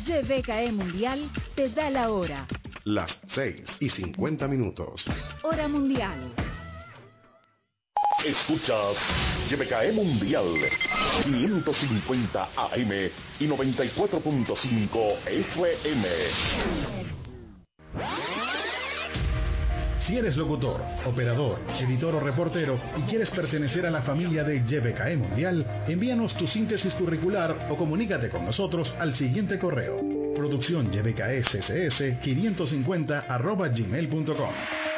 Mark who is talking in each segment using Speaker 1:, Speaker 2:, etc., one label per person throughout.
Speaker 1: YBKE Mundial te da la hora.
Speaker 2: Las 6:50.
Speaker 1: Hora mundial.
Speaker 3: Escuchas YBKE Mundial 550 AM y 94.5 FM.
Speaker 4: Si eres locutor, operador, editor o reportero y quieres pertenecer a la familia de YBKE Mundial, envíanos tu síntesis curricular o comunícate con nosotros al siguiente correo: producciónyBKSCS550@gmail.com.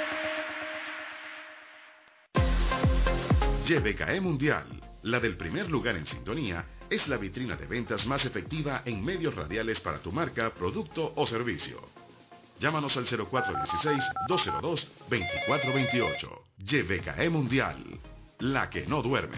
Speaker 2: YBKE Mundial, la del primer lugar en sintonía, es la vitrina de ventas más efectiva en medios radiales para tu marca, producto o servicio. Llámanos al 0416-202-2428. YBKE Mundial, la que no duerme.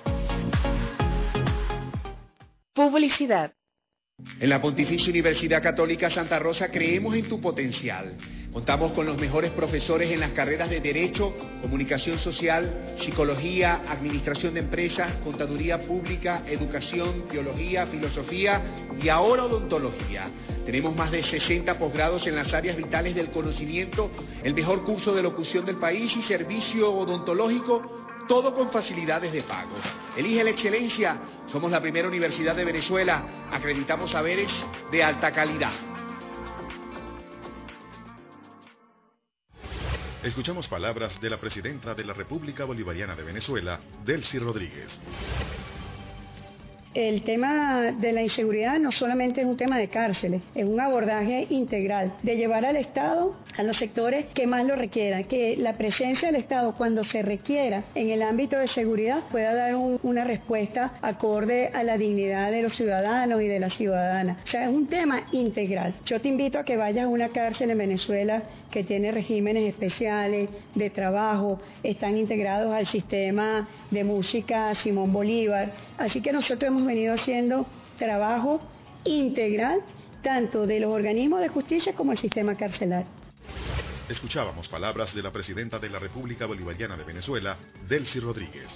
Speaker 1: Publicidad.
Speaker 5: En la Pontificia Universidad Católica Santa Rosa creemos en tu potencial. Contamos con los mejores profesores en las carreras de Derecho, Comunicación Social, Psicología, Administración de Empresas, Contaduría Pública, Educación, Teología, Filosofía y ahora Odontología. Tenemos más de 60 posgrados en las áreas vitales del conocimiento, el mejor curso de locución del país y servicio odontológico, todo con facilidades de pago. Elige la excelencia. Somos la primera universidad de Venezuela. Acreditamos saberes de alta calidad.
Speaker 2: Escuchamos palabras de la presidenta de la República Bolivariana de Venezuela, Delcy Rodríguez.
Speaker 6: El tema de la inseguridad no solamente es un tema de cárceles, es un abordaje integral de llevar al Estado a los sectores que más lo requieran, que la presencia del Estado cuando se requiera en el ámbito de seguridad pueda dar una respuesta acorde a la dignidad de los ciudadanos y de las ciudadanas. O sea, es un tema integral. Yo te invito a que vayas a una cárcel en Venezuela que tiene regímenes especiales de trabajo, están integrados al sistema de música Simón Bolívar. Así que nosotros hemos venido haciendo trabajo integral tanto de los organismos de justicia como el sistema carcelario.
Speaker 2: Escuchábamos palabras de la presidenta de la República Bolivariana de Venezuela, Delcy Rodríguez.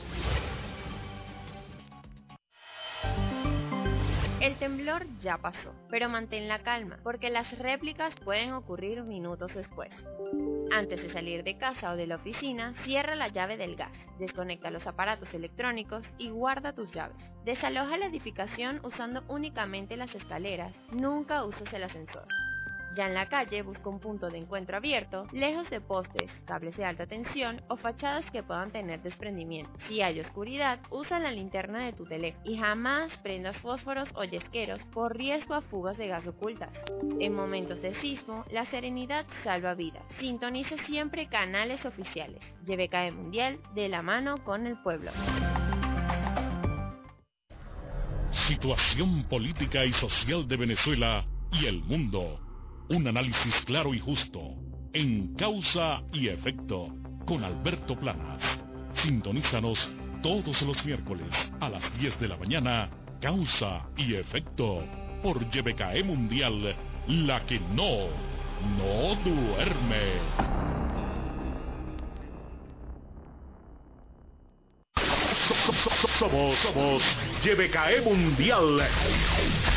Speaker 7: El temblor ya pasó, pero mantén la calma, porque las réplicas pueden ocurrir minutos después. Antes de salir de casa o de la oficina, cierra la llave del gas, desconecta los aparatos electrónicos y guarda tus llaves. Desaloja la edificación usando únicamente las escaleras, nunca uses el ascensor. Ya en la calle, busca un punto de encuentro abierto, lejos de postes, cables de alta tensión o fachadas que puedan tener desprendimiento. Si hay oscuridad, usa la linterna de tu teléfono y jamás prendas fósforos o yesqueros por riesgo a fugas de gas ocultas. En momentos de sismo, la serenidad salva vidas. Sintoniza siempre canales oficiales. YBKE Mundial, de la mano con el pueblo.
Speaker 8: Situación política y social de Venezuela y el mundo. Un análisis claro y justo, en Causa y Efecto, con Alberto Planas. Sintonízanos todos los miércoles a las 10 de la mañana, Causa y Efecto, por YBKE Mundial, la que no duerme.
Speaker 3: Somos YBKE Mundial.